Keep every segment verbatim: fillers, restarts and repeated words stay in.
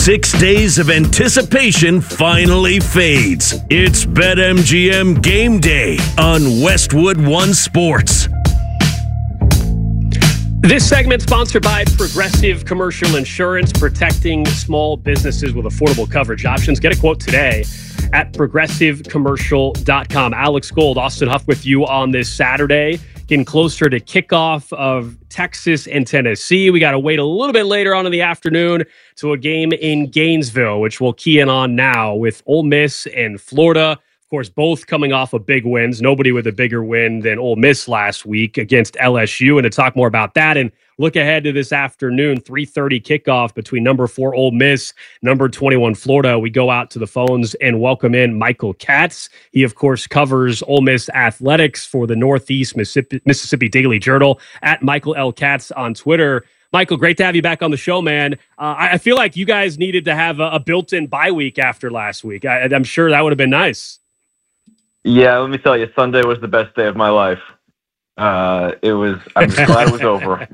Six days of anticipation finally fades. It's BetMGM Game Day on Westwood One Sports. This segment sponsored by Progressive Commercial Insurance, protecting small businesses with affordable coverage options. Get a quote today at progressive commercial dot com. Alex Gold, Austin Huff with you on this Saturday, getting closer to kickoff of Texas and Tennessee. We got to wait a little bit later on in the afternoon to a game in Gainesville, which we'll key in on now with Ole Miss and Florida. Of course, both coming off of big wins. Nobody with a bigger win than Ole Miss last week against L S U. And to talk more about that and look ahead to this afternoon, three thirty kickoff between number four Ole Miss, number twenty-one Florida. We go out to the phones and welcome in Michael Katz. He, of course, covers Ole Miss athletics for the Northeast Mississippi, Mississippi Daily Journal, at Michael L. Katz on Twitter. Michael, great to have you back on the show, man. Uh, I, I feel like you guys needed to have a, a built-in bye week after last week. I, I'm sure that would have been nice. Yeah, let me tell you, Sunday was the best day of my life. Uh, it was. I'm just glad it was over.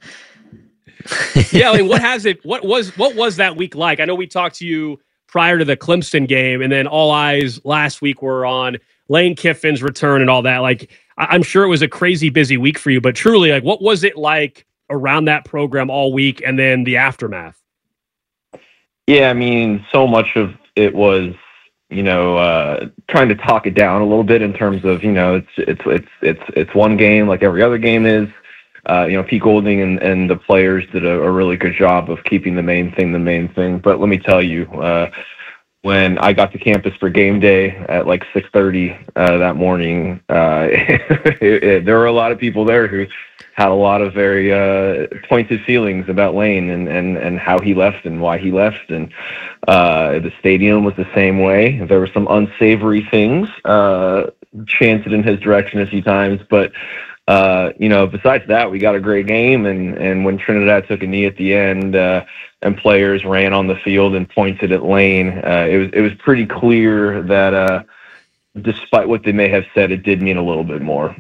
Yeah, I mean, what has it? What was what was that week like? I know we talked to you prior to the Clemson game, and then all eyes last week were on Lane Kiffin's return and all that. Like, I, I'm sure it was a crazy busy week for you, but truly, like, what was it like around that program all week, and then the aftermath? Yeah, I mean, so much of it was, you know, uh, trying to talk it down a little bit in terms of, you know, it's it's it's it's it's one game like every other game is. Uh, you know, Pete Golding and, and the players did a, a really good job of keeping the main thing the main thing. But let me tell you, uh, when I got to campus for game day at like six thirty uh, that morning, uh, it, it, there were a lot of people there who had a lot of very uh, pointed feelings about Lane and, and, and how he left and why he left. And uh, the stadium was the same way. There were some unsavory things uh, chanted in his direction a few times. But, uh, you know, besides that, we got a great game. And, and when Trinidad took a knee at the end uh, and players ran on the field and pointed at Lane, uh, it was it was pretty clear that uh, despite what they may have said, it did mean a little bit more.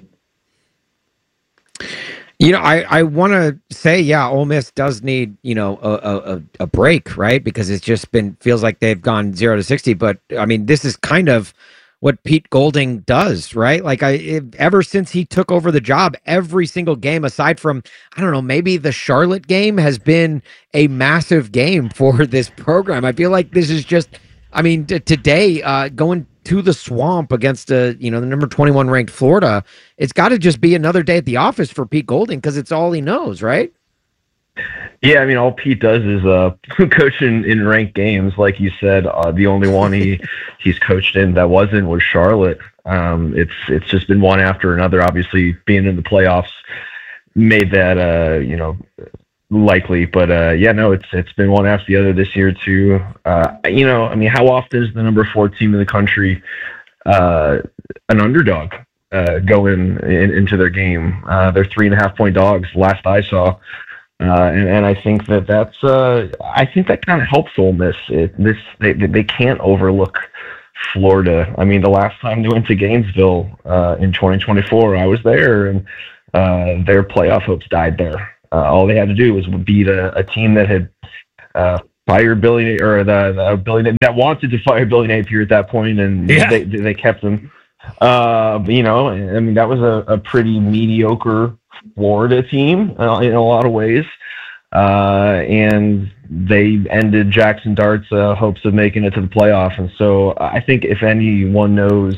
You know, I, I want to say, yeah, Ole Miss does need, you know, a, a a break, right? Because it's just been, feels like they've gone zero to sixty. But, I mean, this is kind of what Pete Golding does, right? Like, I it, ever since he took over the job, every single game, aside from, I don't know, maybe the Charlotte game, has been a massive game for this program. I feel like this is just, I mean, t- today, uh, going to the Swamp against uh, you know, the number twenty-one ranked Florida, it's got to just be another day at the office for Pete Golding because it's all he knows, right? Yeah, I mean, all Pete does is uh, coach in, in ranked games, like you said. Uh, the only one he he's coached in that wasn't was Charlotte. Um, it's it's just been one after another. Obviously, being in the playoffs made that uh, you know, likely, but uh, yeah, no, it's it's been one after the other this year too. Uh, you know, I mean, how often is the number four team in the country uh, an underdog uh, going in, into their game? Uh, they're three and a half point dogs, last I saw, uh, and and I think that that's uh, I think that kind of helps Ole Miss. It, this they they can't overlook Florida. I mean, the last time they went to Gainesville uh, in twenty twenty-four, I was there, and uh, their playoff hopes died there. Uh, all they had to do was beat a, a team that had uh, fired Billy, or the, the Billy that wanted to fire Billy Napier at that point, and yeah. they they kept him. Uh, but, you know, I mean, that was a, a pretty mediocre Florida team uh, in a lot of ways, uh, and they ended Jackson Dart's uh, hopes of making it to the playoff. And so, I think if anyone knows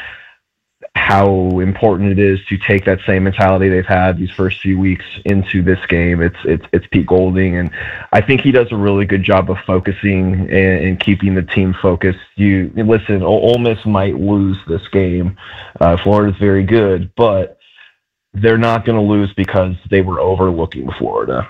how important it is to take that same mentality they've had these first few weeks into this game, it's it's it's Pete Golding, and I think he does a really good job of focusing and, and keeping the team focused. You listen, Ole Miss might lose this game. Uh, Florida's very good, but they're not going to lose because they were overlooking Florida.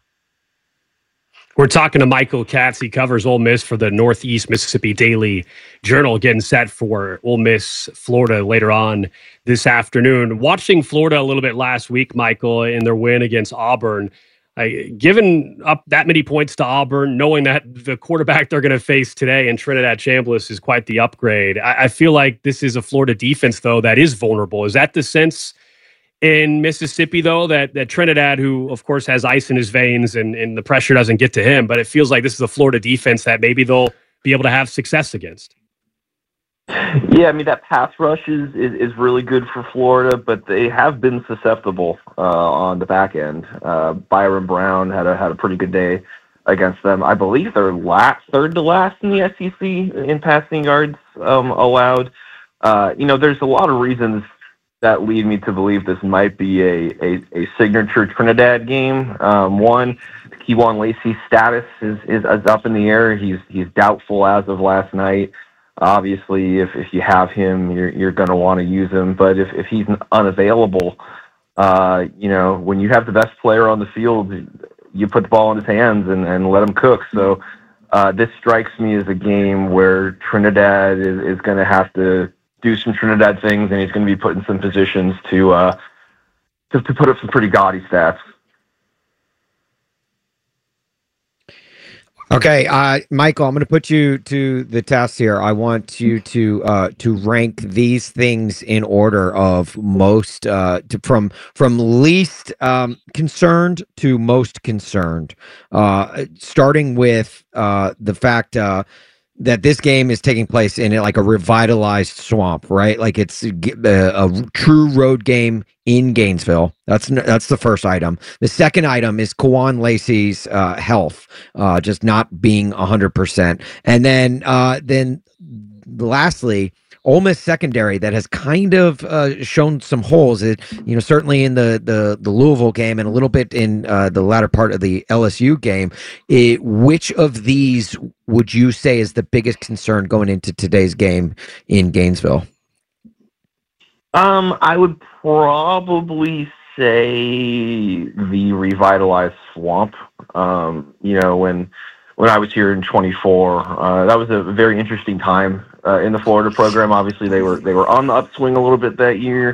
We're talking to Michael Katz. He covers Ole Miss for the Northeast Mississippi Daily Journal, getting set for Ole Miss, Florida later on this afternoon. Watching Florida a little bit last week, Michael, in their win against Auburn, I, given up that many points to Auburn, knowing that the quarterback they're going to face today in Trinidad Chambliss is quite the upgrade, I, I feel like this is a Florida defense, though, that is vulnerable. Is that the sense in Mississippi, though, that, that Trinidad, who, of course, has ice in his veins and, and the pressure doesn't get to him, but it feels like this is a Florida defense that maybe they'll be able to have success against. Yeah, I mean, that pass rush is, is, is really good for Florida, but they have been susceptible uh, on the back end. Uh, Byron Brown had a had a pretty good day against them. I believe they're last, third to last in the S E C in passing yards um, allowed. Uh, you know, there's a lot of reasons that lead me to believe this might be a, a, a signature Trinidad game. Um, one, Kewan Lacey's status is, is, is up in the air. He's he's doubtful as of last night. Obviously, if, if you have him, you're you're going to want to use him. But if, if he's unavailable, uh, you know, when you have the best player on the field, you put the ball in his hands and, and let him cook. So uh, this strikes me as a game where Trinidad is, is going to have to do some Trinidad things, and he's going to be put in some positions to, uh, to to put up some pretty gaudy stats. Okay, uh, Michael, I'm going to put you to the test here. I want you to uh, to rank these things in order of most uh, to, from from least um, concerned to most concerned, uh, starting with uh, the fact. Uh, that this game is taking place in like a revitalized swamp, right? Like it's a, a true road game in Gainesville. That's that's the first item. The second item is Kewan Lacey's uh, health, uh, just not being one hundred percent. And then, uh, then lastly, Ole Miss secondary that has kind of uh, shown some holes. It, you know, certainly in the the, the Louisville game and a little bit in uh, the latter part of the L S U game. It, which of these would you say is the biggest concern going into today's game in Gainesville? Um, I would probably say the revitalized swamp. Um, you know, when when I was here in twenty-four, uh, that was a very interesting time uh, in the Florida program. Obviously, they were they were on the upswing a little bit that year.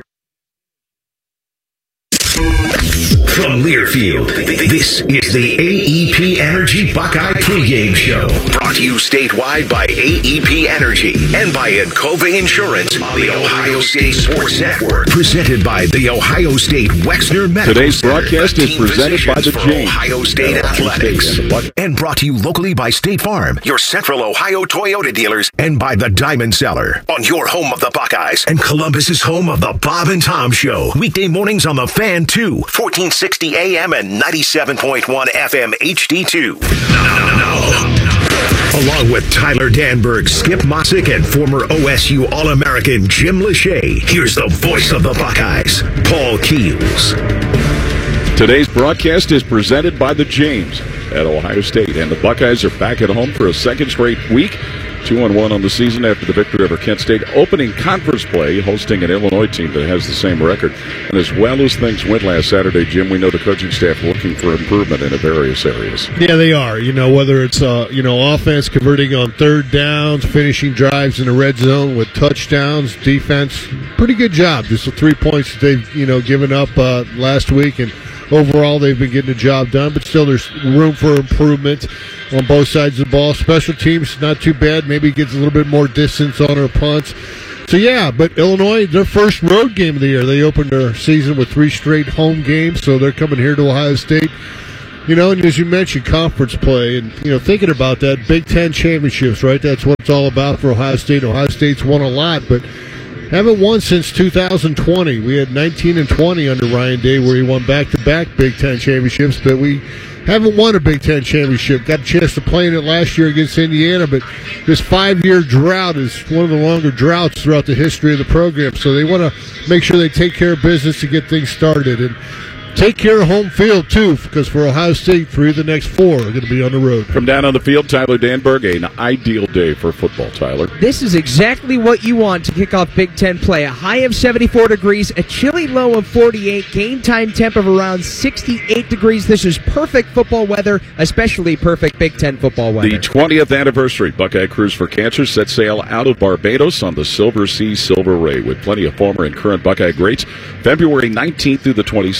From Learfield, this is the A E P Energy Buckeye pregame show. Brought to you statewide by A E P Energy and by Encova Insurance on the Ohio State Sports Network. Presented by the Ohio State Wexner Medical Today's Center. broadcast is presented by the James. Ohio State Athletics. And brought to you locally by State Farm, your Central Ohio Toyota dealers, and by the Diamond Cellar, on your home of the Buckeyes and Columbus's home of the Bob and Tom Show. Weekday mornings on the Fan two, fourteen sixty A M and ninety-seven point one F M H D two. Now, now, along with Tyler Danberg, Skip Mossick, and former O S U All-American Jim Lachey, here's the voice of the Buckeyes, Paul Keels. Today's broadcast is presented by the James at Ohio State, and the Buckeyes are back at home for a second straight week. Two and one on the season after the victory over Kent State. Opening conference play, hosting an Illinois team that has the same record. And as well as things went last Saturday, Jim, we know the coaching staff looking for improvement in various areas. Yeah, they are. You know, whether it's uh, you know offense converting on third downs, finishing drives in the red zone with touchdowns, defense, pretty good job. Just the three points that they've you know given up uh, last week, and overall they've been getting the job done. But still, there's room for improvement on both sides of the ball. Special teams, not too bad. Maybe gets a little bit more distance on our punts. So, yeah, but Illinois, their first road game of the year. They opened their season with three straight home games, so they're coming here to Ohio State. You know, and as you mentioned, conference play, and, you know, thinking about that, Big Ten championships, right? That's what it's all about for Ohio State. Ohio State's won a lot, but haven't won since two thousand twenty. We had nineteen and twenty under Ryan Day, where he won back-to-back Big Ten championships, but we haven't won a Big Ten championship. Got a chance to play in it last year against Indiana, but this five-year drought is one of the longer droughts throughout the history of the program. So they want to make sure they take care of business to get things started. And take care of home field, too, because for Ohio State, three of the next four are going to be on the road. From down on the field, Tyler Danberg, an ideal day for football, Tyler. This is exactly what you want to kick off Big Ten play. A high of seventy-four degrees, a chilly low of forty-eight, game time temp of around sixty-eight degrees. This is perfect football weather, especially perfect Big Ten football weather. The twentieth anniversary Buckeye Cruise for Cancer set sail out of Barbados on the Silver Sea Silver Ray with plenty of former and current Buckeye greats. February nineteenth through the twenty-sixth. Make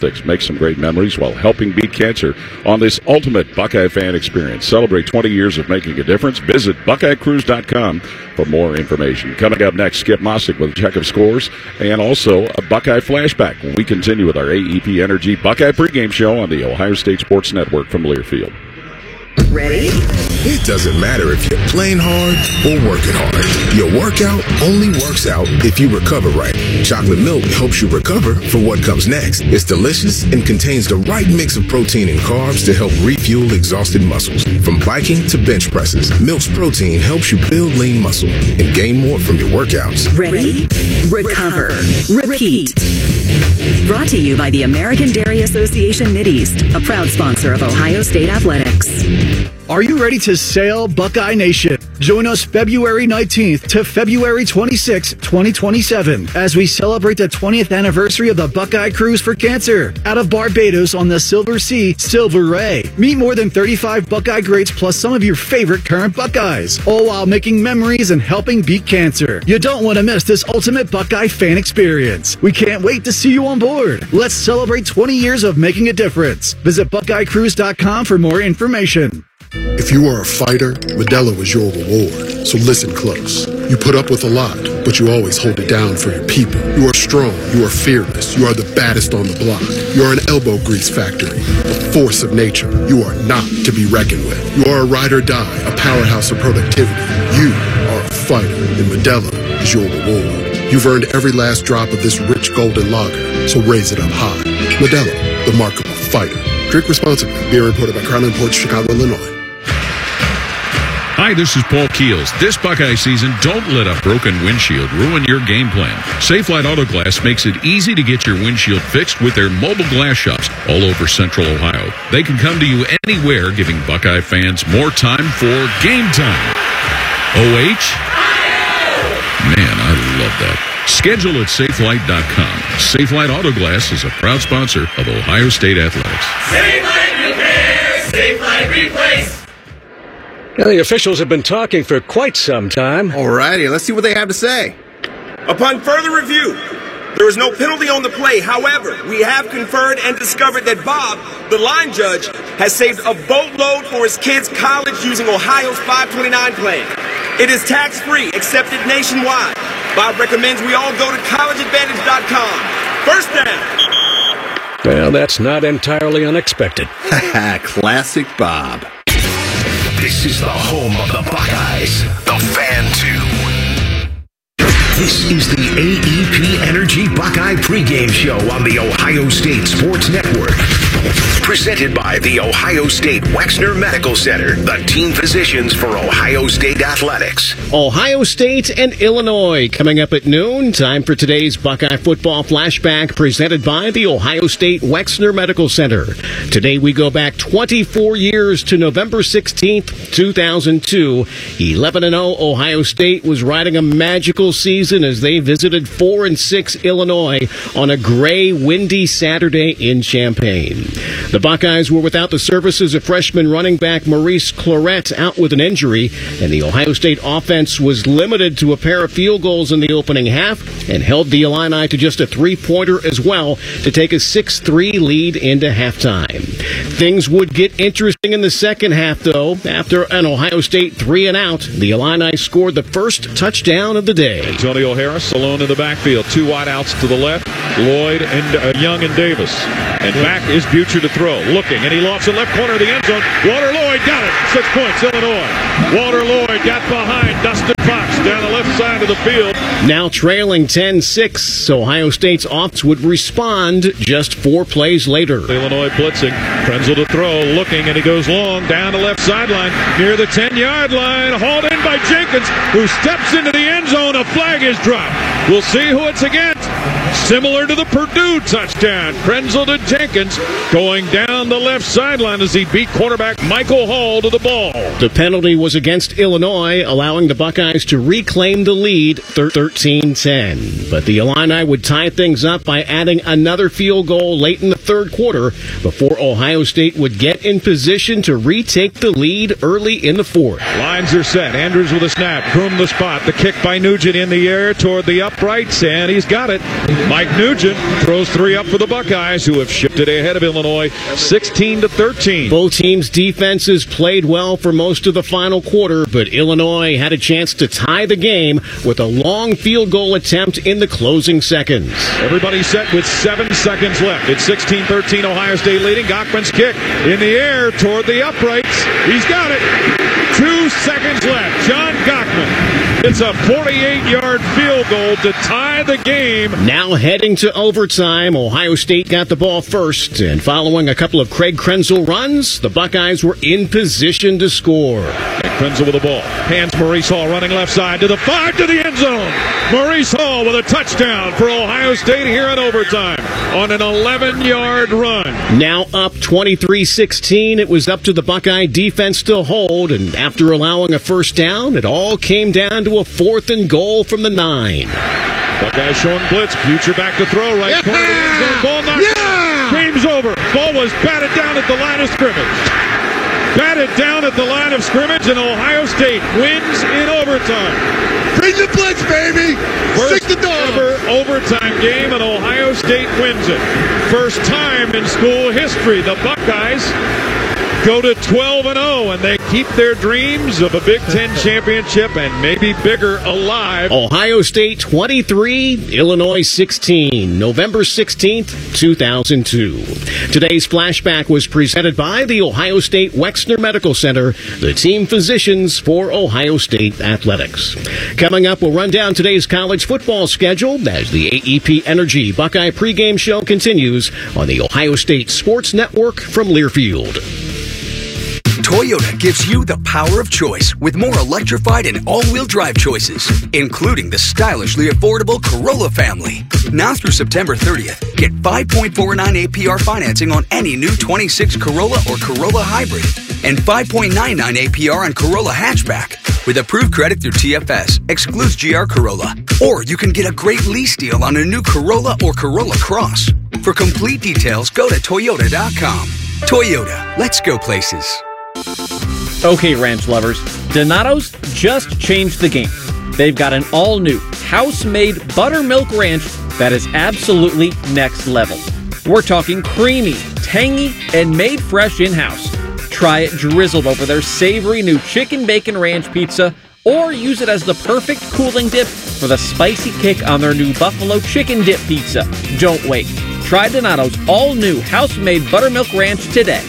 some great memories while helping beat cancer on this ultimate Buckeye fan experience. Celebrate twenty years of making a difference. Visit buckeye cruise dot com for more information. Coming up next, Skip Mossick with a check of scores and also a Buckeye flashback when we continue with our A E P Energy Buckeye pregame show on the Ohio State Sports Network from Learfield. Ready? It doesn't matter if you're playing hard or working hard. Your workout only works out if you recover right. Chocolate milk helps you recover for what comes next. It's delicious and contains the right mix of protein and carbs to help refuel exhausted muscles. From biking to bench presses, Milk's protein helps you build lean muscle and gain more from your workouts. Ready? Recover. Repeat. Brought to you by the American Dairy Association Mideast, a proud sponsor of Ohio State Athletics. Are you ready to sail, Buckeye Nation? Join us February nineteenth to February twenty-sixth, twenty twenty-seven, as we celebrate the twentieth anniversary of the Buckeye Cruise for Cancer out of Barbados on the Silver Sea, Silver Ray. Meet more than thirty-five Buckeye greats plus some of your favorite current Buckeyes, all while making memories and helping beat cancer. You don't want to miss this ultimate Buckeye fan experience. We can't wait to see you on board. Let's celebrate twenty years of making a difference. Visit buckeye cruise dot com for more information. If you are a fighter, Modelo is your reward. So listen close. You put up with a lot, but you always hold it down for your people. You are strong. You are fearless. You are the baddest on the block. You are an elbow grease factory, a force of nature. You are not to be reckoned with. You are a ride or die, a powerhouse of productivity. You are a fighter, and Modelo is your reward. You've earned every last drop of this rich golden lager, so raise it up high. Modelo, the mark of a fighter. Drink responsibly. Beer imported by Crown Imports, Chicago, Illinois. Hi, this is Paul Keels. This Buckeye season, don't let a broken windshield ruin your game plan. Safelite Auto Glass makes it easy to get your windshield fixed with their mobile glass shops all over Central Ohio. They can come to you anywhere, giving Buckeye fans more time for game time. O H? Man, I love that. Schedule at safelite dot com. Safelite Auto Glass is a proud sponsor of Ohio State Athletics. Safelite Repair, Safelite Replace. Now, the officials have been talking for quite some time. All righty, let's see what they have to say. Upon further review, there is no penalty on the play. However, we have conferred and discovered that Bob, the line judge, has saved a boatload for his kids' college using Ohio's five twenty-nine plan. It is tax-free, accepted nationwide. Bob recommends we all go to college advantage dot com. First down. Well, that's not entirely unexpected. Classic Bob. This is the home of the Buckeyes, the Fan two. This is the A E P Energy Buckeye pregame show on the Ohio State Sports Network. Presented by the Ohio State Wexner Medical Center, the team physicians for Ohio State Athletics. Ohio State and Illinois coming up at noon. Time for today's Buckeye football flashback presented by the Ohio State Wexner Medical Center. Today we go back twenty-four years to November sixteenth, two thousand two. eleven and oh Ohio State was riding a magical season as they visited four and six Illinois on a gray, windy Saturday in Champaign. The Buckeyes were without the services of freshman running back Maurice Clarett out with an injury, and the Ohio State offense was limited to a pair of field goals in the opening half and held the Illini to just a three-pointer as well to take a six three lead into halftime. Things would get interesting in the second half, though. After an Ohio State three and out, the Illini scored the first touchdown of the day. Antonio Harris alone in the backfield. Two wideouts to the left. Lloyd and uh, Young and Davis. And back is Butcher to throw. Looking, and he lofts the left corner of the end zone. Walter Lloyd got it. Six points, Illinois. Walter Lloyd got behind Dustin Fox down the left side of the field. Now trailing ten six, Ohio State's offense would respond just four plays later. Illinois blitzing. Krenzel to throw. Looking, and he goes long down the left sideline near the ten-yard line. Hauled in by Jenkins, who steps into the end zone. A flag is dropped. We'll see who it's against. Similar to the Purdue touchdown. Krenzel to Jenkins going down the left sideline as he beat quarterback Michael Hall to the ball. The penalty was against Illinois, allowing the Buckeyes to reclaim the lead thirteen ten. But the Illini would tie things up by adding another field goal late in the third quarter before Ohio State would get in position to retake the lead early in the fourth. Lines are set. Andrews with a snap. Groom the spot. The kick by Nugent in the air toward the uprights, and he's got it. Mike Nugent throws three up for the Buckeyes, who have shifted ahead of Illinois sixteen to thirteen. Both teams' defenses played well for most of the final quarter, but Illinois had a chance to tie the game with a long field goal attempt in the closing seconds. Everybody set with seven seconds left. It's sixteen thirteen, Ohio State leading. Gockman's kick in the air toward the uprights. He's got it. Two seconds left. John Gockman. It's a forty-eight-yard field goal to tie the game. Now heading to overtime, Ohio State got the ball first, and following a couple of Craig Krenzel runs, the Buckeyes were in position to score. Craig Krenzel with the ball. Hands Maurice Hall running left side to the five to the end zone. Maurice Hall with a touchdown for Ohio State here in overtime on an eleven-yard run. Now up twenty-three sixteen, it was up to the Buckeye defense to hold, and after allowing a first down, it all came down to a fourth and goal from the nine. Buckeyes showing blitz. Future back to throw right. Yeah! Corner of the end zone. Ball knocked. Yeah! Game's over. Ball was batted down at the line of scrimmage. Batted down at the line of scrimmage, and Ohio State wins in overtime. Bring the blitz, baby! First Stick the dog! ever overtime game, and Ohio State wins it. First time in school history, the Buckeyes go to twelve and oh, and they keep their dreams of a Big Ten championship and maybe bigger alive. Ohio State twenty-three, Illinois sixteen, November sixteenth, two thousand two. Today's flashback was presented by the Ohio State Wexner Medical Center, the team physicians for Ohio State athletics. Coming up, we'll run down today's college football schedule as the A E P Energy Buckeye pregame show continues on the Ohio State Sports Network from Learfield. Toyota gives you the power of choice with more electrified and all-wheel drive choices, including the stylishly affordable Corolla family. Now through September thirtieth, get five point four nine A P R financing on any new twenty-six Corolla or Corolla Hybrid and five point nine nine A P R on Corolla Hatchback. With approved credit through T F S, excludes G R Corolla. Or you can get a great lease deal on a new Corolla or Corolla Cross. For complete details, go to Toyota dot com. Toyota, let's go places. Okay, ranch lovers, Donato's just changed the game. They've got an all-new, house-made buttermilk ranch that is absolutely next level. We're talking creamy, tangy, and made fresh in-house. Try it drizzled over their savory new chicken bacon ranch pizza, or use it as the perfect cooling dip for the spicy kick on their new buffalo chicken dip pizza. Don't wait. Try Donato's all-new house-made buttermilk ranch today.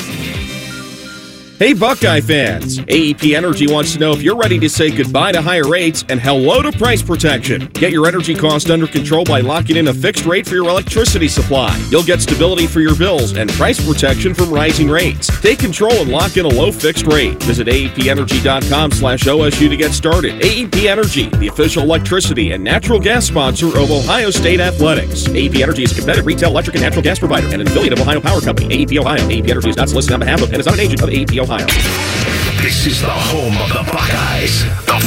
Hey Buckeye fans, A E P Energy wants to know if you're ready to say goodbye to higher rates and hello to price protection. Get your energy cost under control by locking in a fixed rate for your electricity supply. You'll get stability for your bills and price protection from rising rates. Take control and lock in a low fixed rate. Visit A E P energy dot com slash O S U to get started. A E P Energy, the official electricity and natural gas sponsor of Ohio State Athletics. A E P Energy is a competitive retail electric and natural gas provider and an affiliate of Ohio Power Company. A E P Ohio. A E P Energy is not solicited on behalf of and is not an agent of A E P Ohio. This is the home of the Buckeyes, the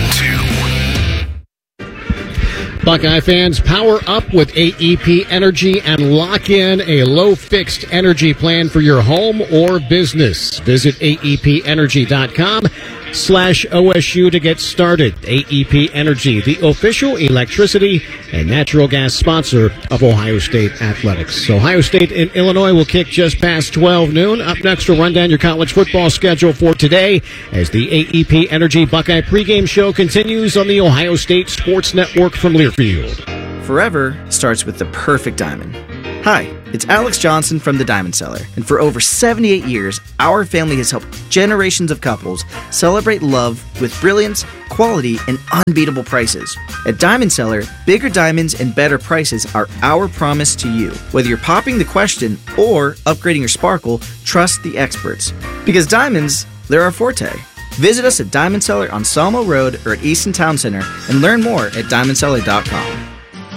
Fan two. Buckeye fans, power up with A E P Energy and lock in a low fixed energy plan for your home or business. Visit A E P energy dot com slash O S U to get started. A E P Energy, the official electricity and natural gas sponsor of Ohio State Athletics. Ohio State and Illinois will kick just past twelve noon. Up next, we'll run down your college football schedule for today as the A E P Energy Buckeye pregame show continues on the Ohio State Sports Network from Learfield. Forever starts with the perfect diamond. Hi, it's Alex Johnson from The Diamond Seller, and for over seventy-eight years, our family has helped generations of couples celebrate love with brilliance, quality, and unbeatable prices. At Diamond Seller, bigger diamonds and better prices are our promise to you. Whether you're popping the question or upgrading your sparkle, trust the experts. Because diamonds, they're our forte. Visit us at Diamond Seller on Salmo Road or at Easton Town Center and learn more at diamond seller dot com.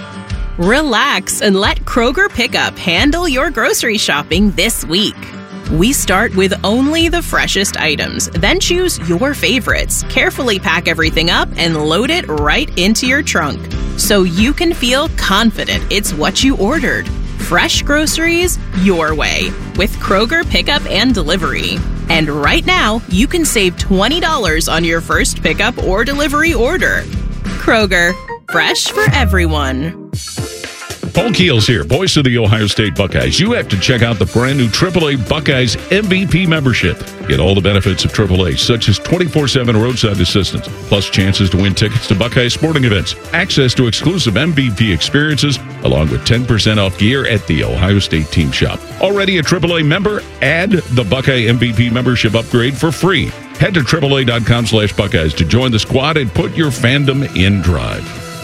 Relax and let Kroger Pickup handle your grocery shopping this week. We start with only the freshest items, then choose your favorites, carefully pack everything up, and load it right into your trunk so you can feel confident it's what you ordered. Fresh groceries your way with Kroger Pickup and Delivery. And right now, you can save twenty dollars on your first pickup or delivery order. Kroger, fresh for everyone. Paul Keels here, voice of the Ohio State Buckeyes. You have to check out the brand new triple A Buckeyes M V P membership. Get all the benefits of triple A, such as twenty-four seven roadside assistance, plus chances to win tickets to Buckeye sporting events, access to exclusive M V P experiences, along with ten percent off gear at the Ohio State team shop. Already a triple A member? Add the Buckeye M V P membership upgrade for free. Head to triple A dot com slash Buckeyes to join the squad and put your fandom in drive.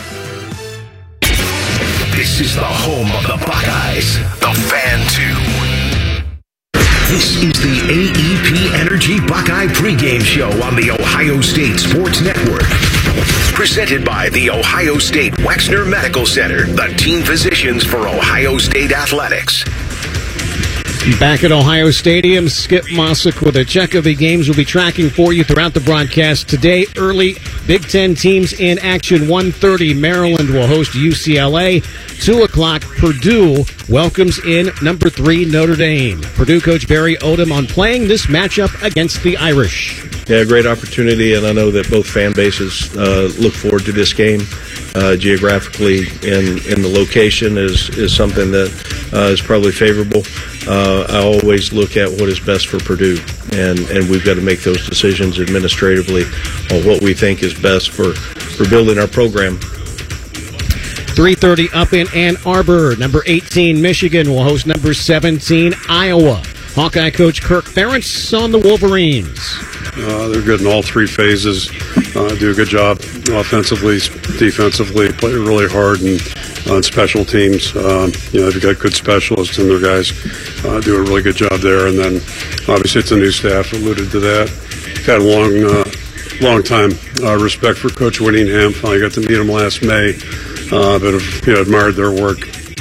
This is the home of the Buckeyes, the Fan two. This is the A E P Energy Buckeye pregame show on the Ohio State Sports Network. Presented by the Ohio State Wexner Medical Center, the team physicians for Ohio State Athletics. Back at Ohio Stadium, Skip Mossick with a check of the games we'll be tracking for you throughout the broadcast today. Early Big Ten teams in action. one thirty, Maryland will host U C L A. two o'clock, Purdue welcomes in number three, Notre Dame. Purdue coach Barry Odom on playing this matchup against the Irish. Yeah, great opportunity, and I know that both fan bases uh, look forward to this game. Uh, geographically, and in the location is, is something that uh, is probably favorable. Uh, I always look at what is best for Purdue, and, and we've got to make those decisions administratively on what we think is best for, for building our program. three thirty up in Ann Arbor. Number eighteen, Michigan will host number seventeen, Iowa. Hawkeye coach Kirk Ferentz on the Wolverines. Uh, they're good in all three phases. Uh, do a good job offensively, defensively, play really hard, and on special teams. Um, you know, they've got good specialists, and their guys uh, do a really good job there. And then, obviously, it's a new staff. Alluded to that. Had a long, uh, long time uh, respect for Coach Whittingham. Finally got to meet him last May, uh, but have you know, admired their work.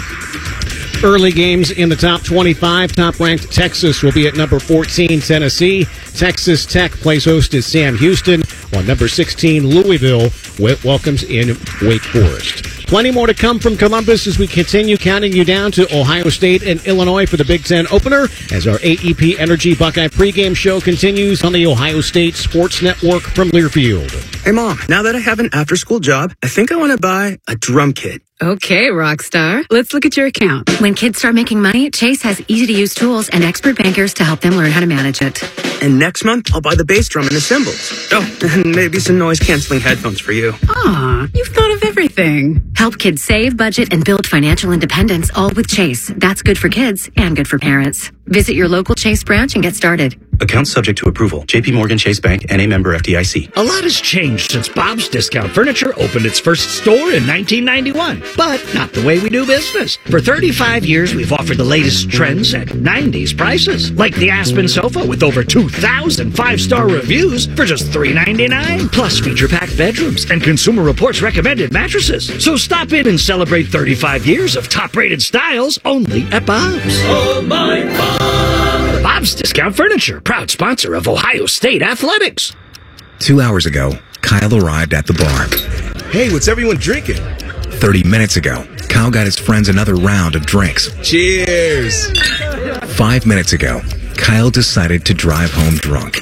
Early games in the top twenty-five. Top-ranked Texas will be at number fourteen, Tennessee. Texas Tech plays host to Sam Houston, while number sixteen, Louisville, welcomes in Wake Forest. Plenty more to come from Columbus as we continue counting you down to Ohio State and Illinois for the Big Ten opener as our A E P Energy Buckeye pregame show continues on the Ohio State Sports Network from Learfield. Hey, Mom, now that I have an after-school job, I think I want to buy a drum kit. Okay, Rockstar. Let's look at your account. When kids start making money, Chase has easy-to-use tools and expert bankers to help them learn how to manage it. And next month, I'll buy the bass drum and the cymbals. Oh, and maybe some noise-canceling headphones for you. Aw, you've thought of everything. Help kids save, budget, and build financial independence, all with Chase. That's good for kids and good for parents. Visit your local Chase branch and get started. Account subject to approval. J P Morgan Chase Bank and a member F D I C. A lot has changed since Bob's Discount Furniture opened its first store in nineteen ninety-one, but not the way we do business. For thirty-five years, we've offered the latest trends at nineties prices, like the Aspen sofa with over two thousand five-star reviews for just three ninety-nine, plus feature-packed bedrooms and Consumer Reports recommended mattresses. So stop in and celebrate thirty-five years of top-rated styles only at Bob's. Oh, my Bob. Bob's Discount Furniture, proud sponsor of Ohio State Athletics. Two hours ago, Kyle arrived at the bar. Hey, what's everyone drinking? Thirty minutes ago, Kyle got his friends another round of drinks. Cheers! Five minutes ago, Kyle decided to drive home drunk.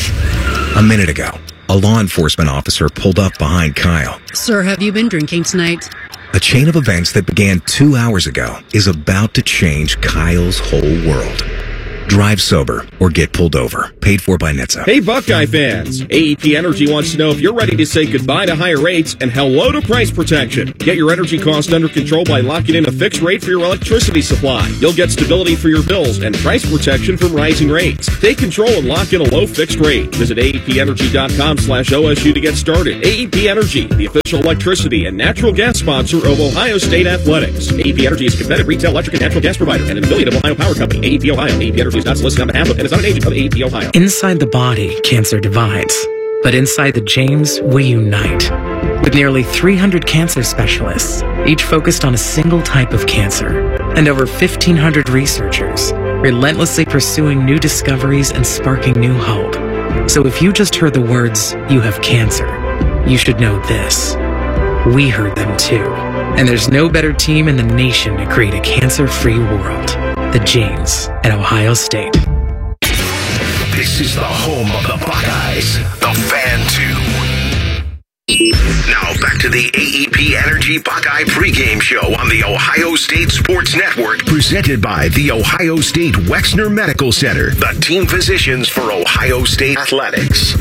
A minute ago, a law enforcement officer pulled up behind Kyle. Sir, have you been drinking tonight? A chain of events that began two hours ago is about to change Kyle's whole world. Drive sober or get pulled over. Paid for by N H T S A. Hey, Buckeye fans. A E P Energy wants to know if you're ready to say goodbye to higher rates and hello to price protection. Get your energy costs under control by locking in a fixed rate for your electricity supply. You'll get stability for your bills and price protection from rising rates. Take control and lock in a low fixed rate. Visit A E P energy dot com slash O S U to get started. A E P Energy, the official electricity and natural gas sponsor of Ohio State Athletics. A E P Energy is a competitive retail electric and natural gas provider and an affiliate of Ohio Power Company. A E P Ohio. A E P Energy is not solicited on behalf of and is not an agent of A E P Ohio. Inside the body, cancer divides. But inside the James, we unite. With nearly three hundred cancer specialists, each focused on a single type of cancer, and over fifteen hundred researchers, relentlessly pursuing new discoveries and sparking new hope. So if you just heard the words, "you have cancer," you should know this. We heard them too. And there's no better team in the nation to create a cancer-free world. The James at Ohio State. This is the home of the Buckeyes, the Fan two. Now back to the A E P Energy Energy Buckeye pregame show on the Ohio State Sports Network, presented by the Ohio State Wexner Medical Center, the team physicians for Ohio State Athletics.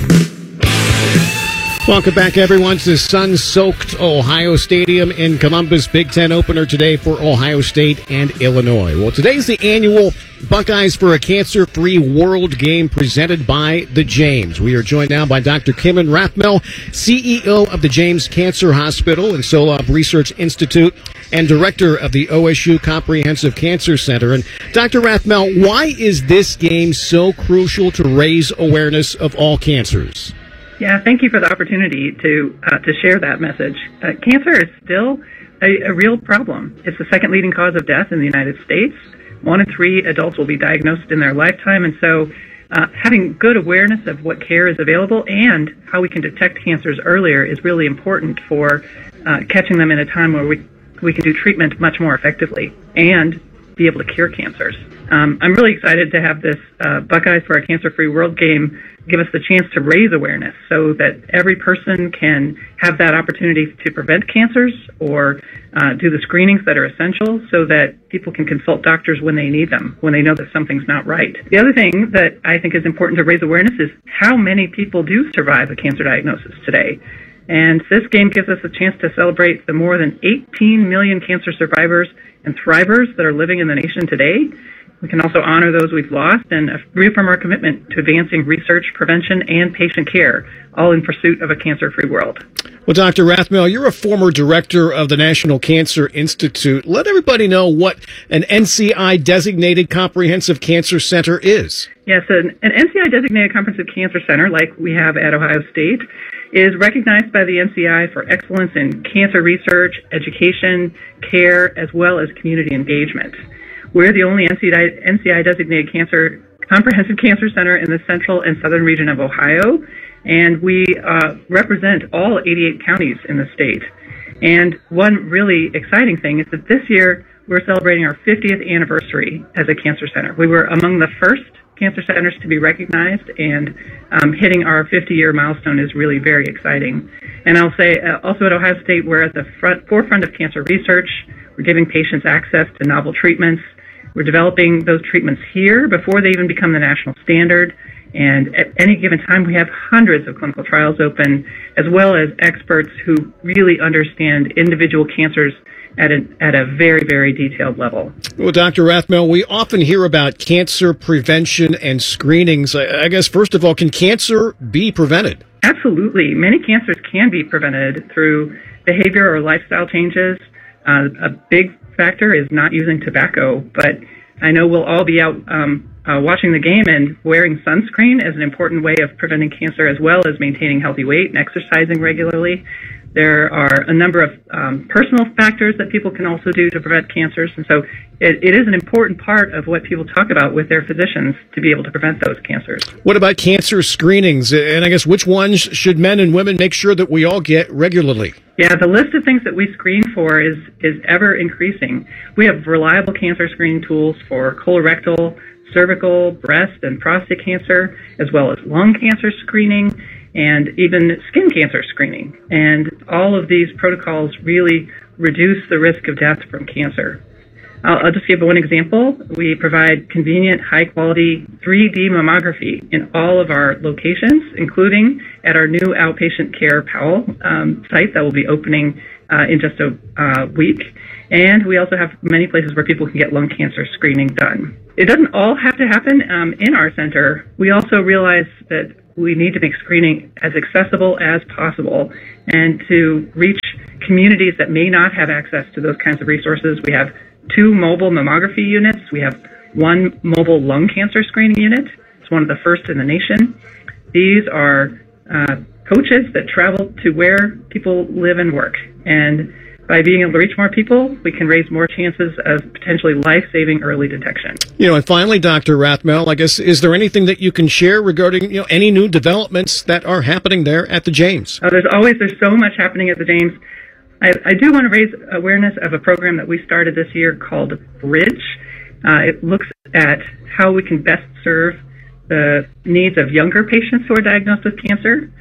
Welcome back, everyone, to the sun-soaked Ohio Stadium in Columbus. Big Ten opener today for Ohio State and Illinois. Well, today's the annual Buckeyes for a Cancer-Free World game presented by the James. We are joined now by Doctor Kimon Rathmel, C E O of the James Cancer Hospital and Solab Research Institute, and director of the O S U Comprehensive Cancer Center. And Doctor Rathmel, why is this game so crucial to raise awareness of all cancers? Yeah, thank you for the opportunity to uh, to share that message. Uh, cancer is still a, a real problem. It's the second leading cause of death in the United States. One in three adults will be diagnosed in their lifetime, and so uh, having good awareness of what care is available and how we can detect cancers earlier is really important for uh, catching them in a time where we we can do treatment much more effectively and be able to cure cancers. Um, I'm really excited to have this uh, Buckeyes for a Cancer-Free World game give us the chance to raise awareness so that every person can have that opportunity to prevent cancers or uh, do the screenings that are essential so that people can consult doctors when they need them, when they know that something's not right. The other thing that I think is important to raise awareness is how many people do survive a cancer diagnosis today. And this game gives us a chance to celebrate the more than eighteen million cancer survivors and thrivers that are living in the nation today. We can also honor those we've lost and reaffirm our commitment to advancing research, prevention, and patient care, all in pursuit of a cancer-free world. Well, Doctor Rathmel, you're a former director of the National Cancer Institute. Let everybody know what an N C I-designated comprehensive cancer center is. Yes, an, an N C I-designated comprehensive cancer center, like we have at Ohio State, is recognized by the N C I for excellence in cancer research, education, care, as well as community engagement. We're the only N C I-designated cancer comprehensive cancer center in the central and southern region of Ohio, and we uh, represent all eighty-eight counties in the state. And one really exciting thing is that this year we're celebrating our fiftieth anniversary as a cancer center. We were among the first cancer centers to be recognized, and um, hitting our fifty-year milestone is really very exciting. And I'll say uh, also at Ohio State, we're at the front, forefront of cancer research. We're giving patients access to novel treatments. We're developing those treatments here before they even become the national standard. And at any given time, we have hundreds of clinical trials open, as well as experts who really understand individual cancers at a, at a very, very detailed level. Well, Doctor Rathmel, we often hear about cancer prevention and screenings. I, I guess, first of all, can cancer be prevented? Absolutely. Many cancers can be prevented through behavior or lifestyle changes. Uh, a big factor is not using tobacco, but I know we'll all be out um, uh, watching the game, and wearing sunscreen is an important way of preventing cancer, as well as maintaining healthy weight and exercising regularly. There are a number of um, personal factors that people can also do to prevent cancers, and so it, it is an important part of what people talk about with their physicians to be able to prevent those cancers. What about cancer screenings? And I guess which ones should men and women make sure that we all get regularly? Yeah, the list of things that we screen for is, is ever increasing. We have reliable cancer screening tools for colorectal, cervical, breast, and prostate cancer, as well as lung cancer screening, and even skin cancer screening. And all of these protocols really reduce the risk of death from cancer. I'll, I'll just give one example. We provide convenient, high-quality three D mammography in all of our locations, including at our new outpatient care Powell um, site that will be opening uh, in just a uh, week. And we also have many places where people can get lung cancer screening done. It doesn't all have to happen um, in our center. We also realize that we need to make screening as accessible as possible and to reach communities that may not have access to those kinds of resources. We have two mobile mammography units. We have one mobile lung cancer screening unit. It's one of the first in the nation. These are uh, coaches that travel to where people live and work. And by being able to reach more people, we can raise more chances of potentially life-saving early detection. You know, and finally, Doctor Rathmel, I guess, is there anything that you can share regarding, you know, any new developments that are happening there at the James? Oh, there's always, there's so much happening at the James. I, I do want to raise awareness of a program that we started this year called Bridge. Uh, it looks at how we can best serve the needs of younger patients who are diagnosed with cancer.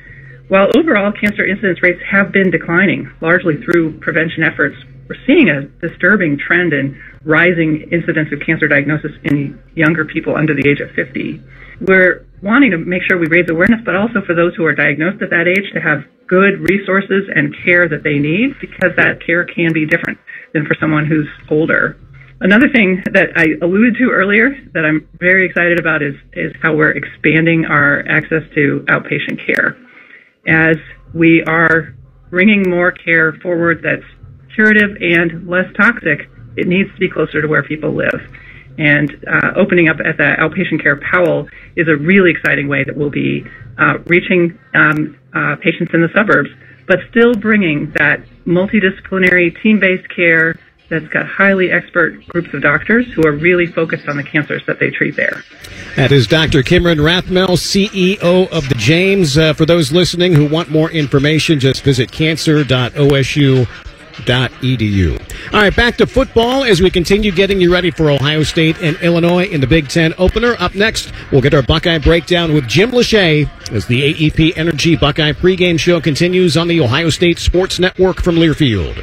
while overall cancer incidence rates have been declining, largely through prevention efforts, we're seeing a disturbing trend in rising incidence of cancer diagnosis in younger people under the age of fifty. We're wanting to make sure we raise awareness, but also for those who are diagnosed at that age to have good resources and care that they need, because that care can be different than for someone who's older. Another thing that I alluded to earlier that I'm very excited about is, is how we're expanding our access to outpatient care. As we are bringing more care forward that's curative and less toxic, it needs to be closer to where people live. And uh, opening up at the Outpatient Care Powell is a really exciting way that we'll be uh, reaching um, uh, patients in the suburbs, but still bringing that multidisciplinary, team-based care that's got highly expert groups of doctors who are really focused on the cancers that they treat there. That is Doctor Kimron Rathmel, C E O of the James. Uh, for those listening who want more information, just visit cancer dot O S U dot E D U. All right, back to football as we continue getting you ready for Ohio State and Illinois in the Big Ten opener. Up next, we'll get our Buckeye breakdown with Jim Lachey as the A E P Energy Buckeye pregame show continues on the Ohio State Sports Network from Learfield.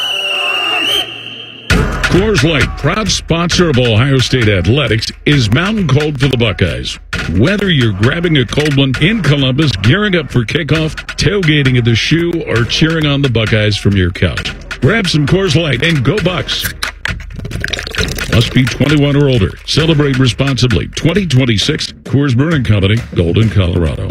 Coors Light, proud sponsor of Ohio State Athletics, is mountain cold for the Buckeyes. Whether you're grabbing a cold one in Columbus, gearing up for kickoff, tailgating at the Shoe, or cheering on the Buckeyes from your couch, grab some Coors Light and go Bucks. Must be twenty-one or older. Celebrate responsibly. twenty twenty-six Coors Brewing Company, Golden, Colorado.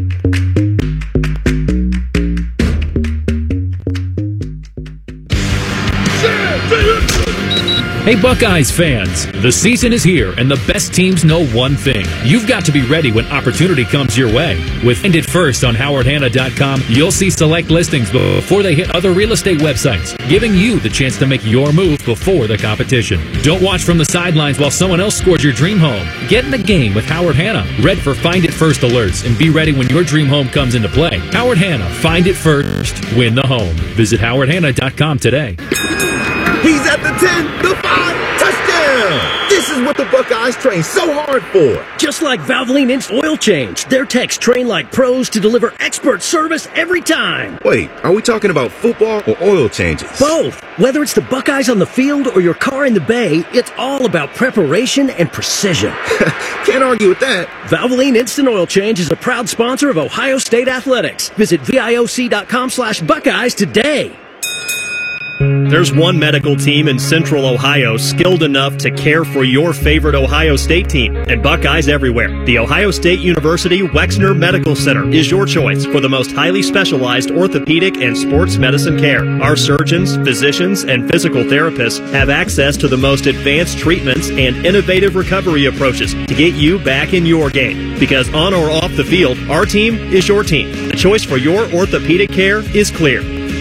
Hey Buckeyes fans, the season is here and the best teams know one thing. You've got to be ready when opportunity comes your way. With Find It First on Howard Hanna dot com, you'll see select listings before they hit other real estate websites, giving you the chance to make your move before the competition. Don't watch from the sidelines while someone else scores your dream home. Get in the game with Howard Hanna. Read for Find It First alerts and be ready when your dream home comes into play. Howard Hanna, Find It First, win the home. Visit Howard Hanna dot com today. He's at the ten, the five, touchdown! This is what the Buckeyes train so hard for. Just like Valvoline Instant Oil Change, their techs train like pros to deliver expert service every time. Wait, are we talking about football or oil changes? Both. Whether it's the Buckeyes on the field or your car in the bay, it's all about preparation and precision. Can't argue with that. Valvoline Instant Oil Change is a proud sponsor of Ohio State Athletics. Visit V I O C dot com slash Buckeyes today. There's one medical team in Central Ohio skilled enough to care for your favorite Ohio State team, and Buckeyes everywhere. The Ohio State University Wexner Medical Center is your choice for the most highly specialized orthopedic and sports medicine care. Our surgeons, physicians, and physical therapists have access to the most advanced treatments and innovative recovery approaches to get you back in your game. Because on or off the field, our team is your team. The choice for your orthopedic care is clear.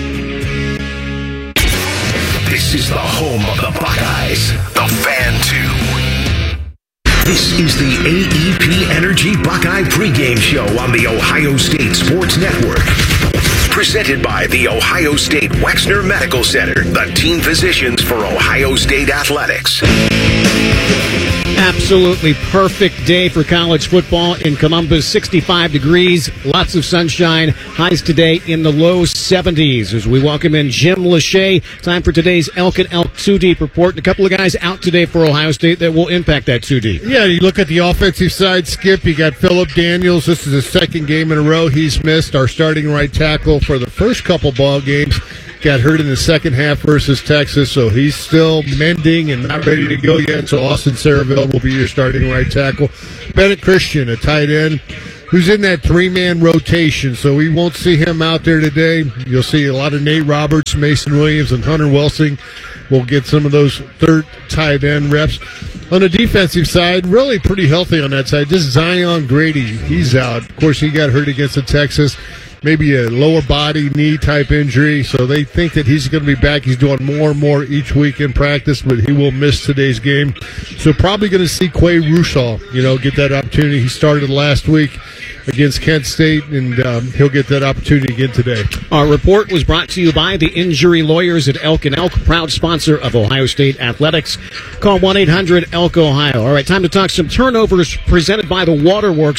This is the home of the Buckeyes, the Fan two. This is the A E P Energy Buckeye pregame show on the Ohio State Sports Network. Presented by the Ohio State Wexner Medical Center, the team physicians for Ohio State Athletics. Absolutely perfect day for college football in Columbus. sixty-five degrees, lots of sunshine. Highs today in the low seventies as we welcome in Jim Lachey. Time for today's Elk and Elk two Deep report. And a couple of guys out today for Ohio State that will impact that two Deep. Yeah, you look at the offensive side, Skip, you got Phillip Daniels. This is the second game in a row he's missed. Our starting right tackle for the first couple ball games. Got hurt in the second half versus Texas, so he's still mending and not ready to go yet. So Austin Saraville will be your starting right tackle. Bennett Christian, a tight end, who's in that three-man rotation, so we won't see him out there today. You'll see a lot of Nate Roberts, Mason Williams, and Hunter Welsing will get some of those third tight end reps. On the defensive side, really pretty healthy on that side. Just Zion Grady, he's out. Of course, he got hurt against the Texas. Maybe a lower body, knee type injury, so they think that he's going to be back. He's doing more and more each week in practice, but he will miss today's game. So probably going to see Quay Rushaw, you know, get that opportunity. He started last week against Kent State, and um, he'll get that opportunity again today. Our report was brought to you by the Injury Lawyers at Elk and Elk, proud sponsor of Ohio State Athletics. Call one eight hundred E L K Ohio. All right, time to talk some turnovers presented by the Waterworks.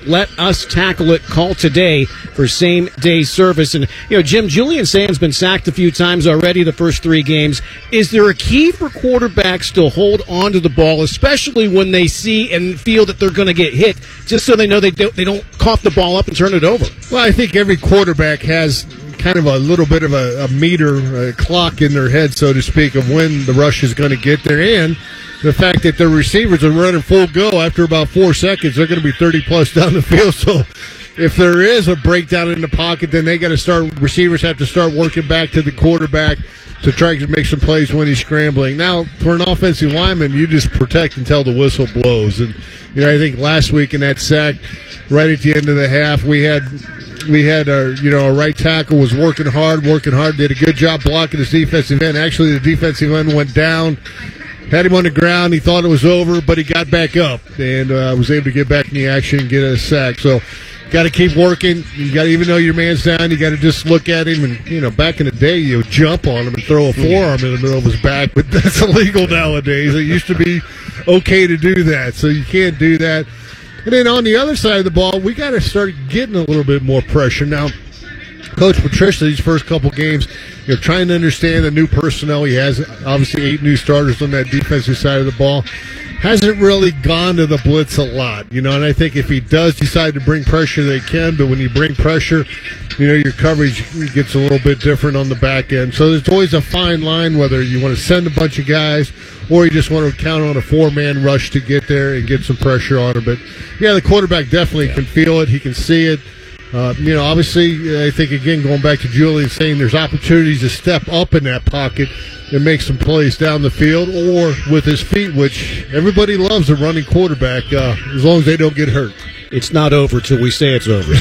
let us tackle it. Call today for same-day service. And, you know, Jim, Julian Sand's been sacked a few times already the first three games. Is there a key for quarterbacks to hold on to the ball, especially when they see and feel that they're going to get hit, just so they know they don't, they don't cough the ball up and turn it over? Well, I think every quarterback has kind of a little bit of a, a meter, a clock in their head, so to speak, of when the rush is going to get there. And the fact that the receivers are running full go after about four seconds, they're going to be thirty plus down the field. So if there is a breakdown in the pocket, then they got to start, receivers have to start working back to the quarterback to try to make some plays when he's scrambling. Now, for an offensive lineman, you just protect until the whistle blows. And, you know, I think last week in that sack, right at the end of the half, we had we had our, you know, our right tackle was working hard, working hard, did a good job blocking his defensive end. Actually, the defensive end went down, had him on the ground. He thought it was over, but he got back up and uh, was able to get back in the action and get a sack. So, got to keep working. You got to, even though your man's down, you got to just look at him and, you know, back in the day, you would jump on him and throw a forearm in the middle of his back, but that's illegal nowadays. It used to be okay to do that, so you can't do that. And then on the other side of the ball, we got to start getting a little bit more pressure. Now, Coach Patricia, these first couple games, you're trying to understand the new personnel. He has obviously eight new starters on that defensive side of the ball. Hasn't really gone to the blitz a lot, you know, and I think if he does decide to bring pressure, they can, but when you bring pressure, you know, your coverage gets a little bit different on the back end. So there's always a fine line whether you want to send a bunch of guys or you just want to count on a four-man rush to get there and get some pressure on him. But, yeah, the quarterback definitely can feel it. He can see it. Uh, you know, obviously, I think, again, going back to Julian saying there's opportunities to step up in that pocket and make some plays down the field or with his feet, which everybody loves a running quarterback uh, as long as they don't get hurt. It's not over till we say it's over.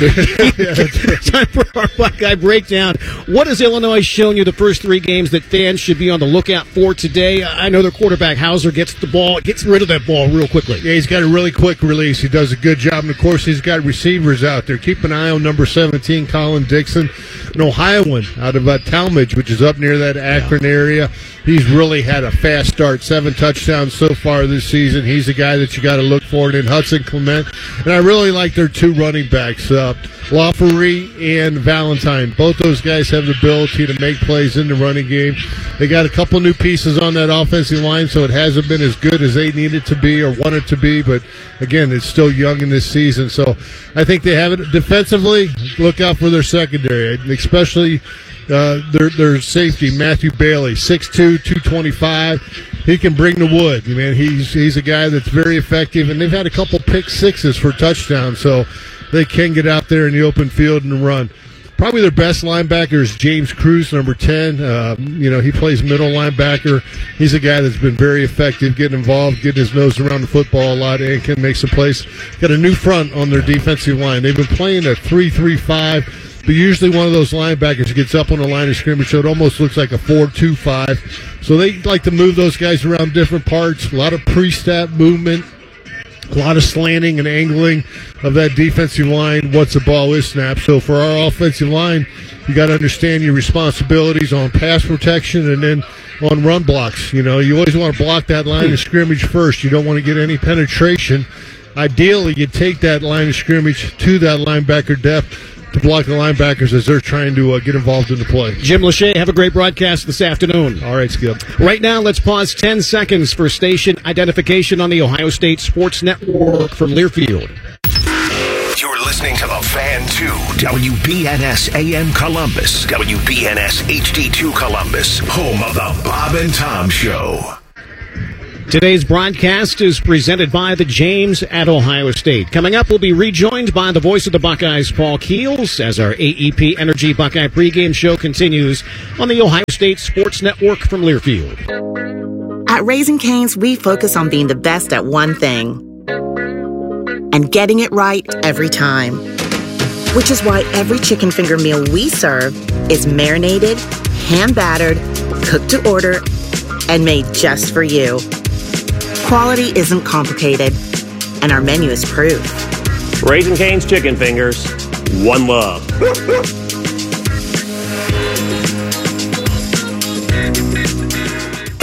Time for our Buckeye Breakdown. What has Illinois shown you the first three games that fans should be on the lookout for today? I know their quarterback, Hauser, gets the ball, gets rid of that ball real quickly. Yeah, he's got a really quick release. He does a good job. And, of course, he's got receivers out there. Keep an eye on number seventeen, Colin Dixon, an Ohioan out of uh, Talmadge, which is up near that Akron area. He's really had a fast start, seven touchdowns so far this season. He's a guy that you got to look for. And then Hudson Clement. And I really like their two running backs, uh, Lafferty and Valentine. Both those guys have the ability to make plays in the running game. They got a couple new pieces on that offensive line, so it hasn't been as good as they need it to be or want it to be. But, again, it's still young in this season. So I think they have it. Defensively, look out for their secondary, especially uh, their, their safety, Matthew Bailey, six two, two twenty-five. He can bring the wood. Man, he's he's a guy that's very effective, and they've had a couple pick sixes for touchdowns, so they can get out there in the open field and run. Probably their best linebacker is James Cruz, number ten. Uh, you know, he plays middle linebacker. He's a guy that's been very effective, getting involved, getting his nose around the football a lot, and can make some plays. Got a new front on their defensive line. They've been playing a three three five, but usually one of those linebackers gets up on the line of scrimmage, so it almost looks like a four two five. So they like to move those guys around different parts, a lot of pre-snap movement, a lot of slanting and angling of that defensive line once the ball is snapped. So for our offensive line, you got to understand your responsibilities on pass protection and then on run blocks. You know, you always want to block that line of scrimmage first. You don't want to get any penetration. Ideally, you take that line of scrimmage to that linebacker depth to block the linebackers as they're trying to uh, get involved in the play. Jim Lachey, have a great broadcast this afternoon. All right, Skip. Right now, let's pause ten seconds for station identification on the Ohio State Sports Network from Learfield. You're listening to The Fan two, W B N S A M Columbus, W B N S H D two Columbus, home of the Bob and Tom Show. Today's broadcast is presented by the James at Ohio State. Coming up, we'll be rejoined by the voice of the Buckeyes, Paul Keels, as our A E P Energy Buckeye pregame show continues on the Ohio State Sports Network from Learfield. At Raising Cane's, we focus on being the best at one thing and getting it right every time. Which is why every chicken finger meal we serve is marinated, hand-battered, cooked to order, and made just for you. Quality isn't complicated, and our menu is proof. Raising Cane's Chicken Fingers, one love.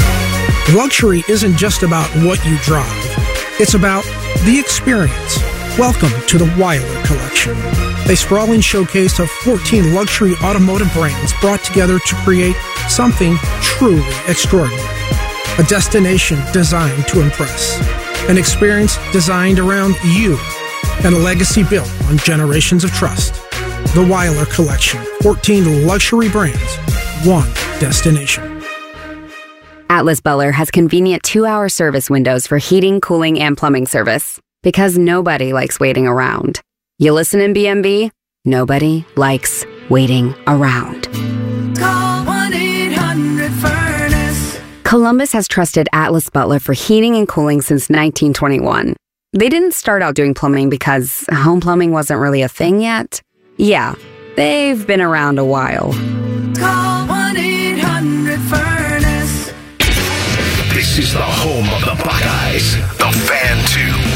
Luxury isn't just about what you drive. It's about the experience. Welcome to the Weiler Collection, a sprawling showcase of fourteen luxury automotive brands brought together to create something truly extraordinary. A destination designed to impress, an experience designed around you, and a legacy built on generations of trust. The Weiler Collection, fourteen luxury brands, one destination. Atlas Butler has convenient two-hour service windows for heating, cooling, and plumbing service. Because nobody likes waiting around. You listen in B M B? Nobody likes waiting around. Call one eight hundred furnace. Columbus has trusted Atlas Butler for heating and cooling since nineteen twenty-one. They didn't start out doing plumbing because home plumbing wasn't really a thing yet. Yeah, they've been around a while. Call one eight hundred furnace. This is the home of the Buckeyes, the Fan two.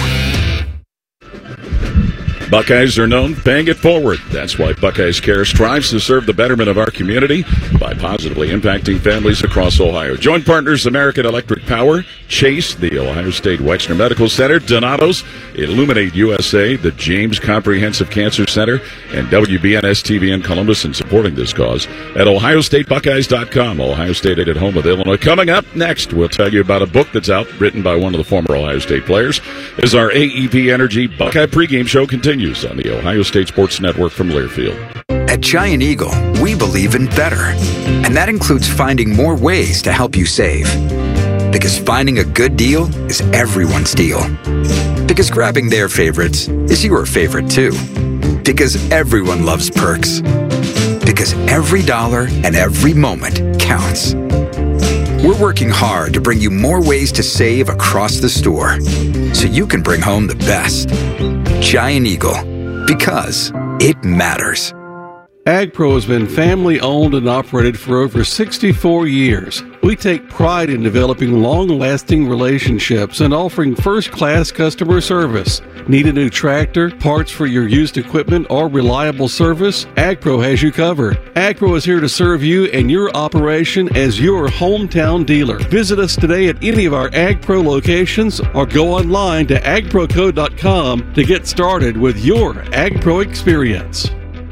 Buckeyes are known for paying it forward. That's why Buckeyes Care strives to serve the betterment of our community by positively impacting families across Ohio. Joint partners American Electric Power, Chase, the Ohio State Wexner Medical Center, Donatos, Illuminate U S A, the James Comprehensive Cancer Center, and W B N S T V in Columbus in supporting this cause at ohio state buckeyes dot com. Ohio State at home with Illinois. Coming up next, we'll tell you about a book that's out, written by one of the former Ohio State players, as our A E P Energy Buckeye pregame show continues on the Ohio State Sports Network from Learfield. At Giant Eagle, we believe in better, and that includes finding more ways to help you save. Because finding a good deal is everyone's deal. Because grabbing their favorites is your favorite too. Because everyone loves perks. Because every dollar and every moment counts. We're working hard to bring you more ways to save across the store, so you can bring home the best. Giant Eagle, because it matters. AgPro has been family owned and operated for over sixty-four years. We take pride in developing long-lasting relationships and offering first-class customer service. Need a new tractor, parts for your used equipment, or reliable service? AgPro has you covered. AgPro is here to serve you and your operation as your hometown dealer. Visit us today at any of our AgPro locations or go online to ag pro co dot com to get started with your AgPro experience.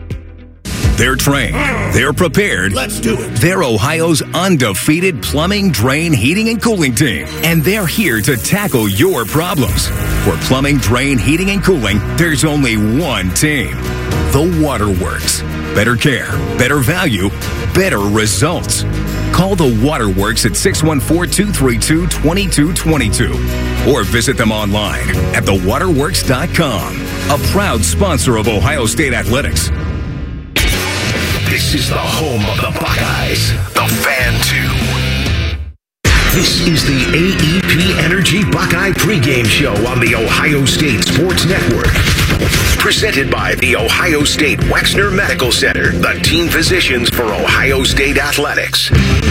They're trained. They're prepared. Let's do it. They're Ohio's undefeated plumbing, drain, heating, and cooling team. And they're here to tackle your problems. For plumbing, drain, heating, and cooling, there's only one team. The Waterworks. Better care, better value, better results. Call the Waterworks at six one four, two three two, two two two two or visit them online at the waterworks dot com. A proud sponsor of Ohio State Athletics. This is the home of the Buckeyes, the Fan two. This is the A E P Energy Buckeye pregame show on the Ohio State Sports Network. Presented by the Ohio State Wexner Medical Center, the team physicians for Ohio State Athletics.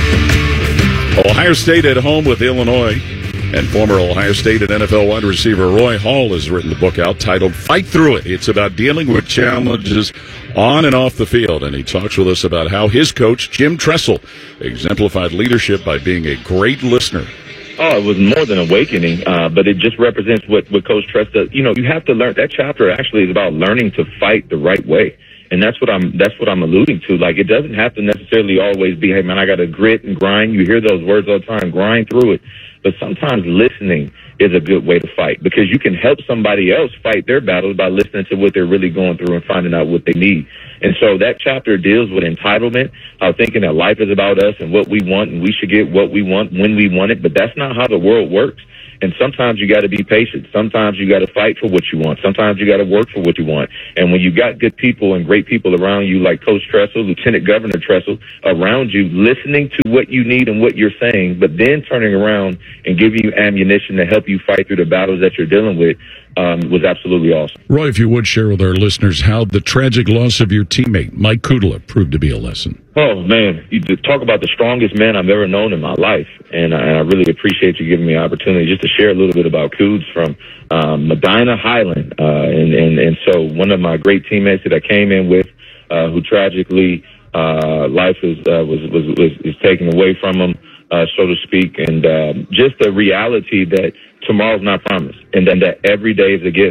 Ohio State at home with Illinois. And former Ohio State and N F L wide receiver Roy Hall has written a book out titled Fight Through It. It's about dealing with challenges on and off the field. And he talks with us about how his coach, Jim Tressel, exemplified leadership by being a great listener. Oh, it was more than awakening, uh, but it just represents what, what Coach Tressel, you know, you have to learn. That chapter actually is about learning to fight the right way. And that's what I'm, that's what I'm alluding to. Like, it doesn't have to necessarily always be, hey man, I got to grit and grind. You hear those words all the time, grind through it. But sometimes listening is a good way to fight, because you can help somebody else fight their battles by listening to what they're really going through and finding out what they need. And so that chapter deals with entitlement, how thinking that life is about us and what we want, and we should get what we want when we want it. But that's not how the world works. And sometimes you got to be patient. Sometimes you got to fight for what you want. Sometimes you got to work for what you want. And when you got good people and great people around you, like Coach Tressel, Lieutenant Governor Tressel, around you, listening to what you need and what you're saying, but then turning around and giving you ammunition to help you fight through the battles that you're dealing with, um, was absolutely awesome. Roy, if you would share with our listeners how the tragic loss of your teammate, Mike Kudla, proved to be a lesson. Oh, man, you talk about the strongest man I've ever known in my life, and I, and I really appreciate you giving me an opportunity just to share a little bit about Couds from um, Medina Highland. Uh, and, and, and so one of my great teammates that I came in with, uh, who tragically uh, life is, uh, was, was, was is taken away from him, uh, so to speak, and um, just the reality that tomorrow's not promised, and then that every day is a gift.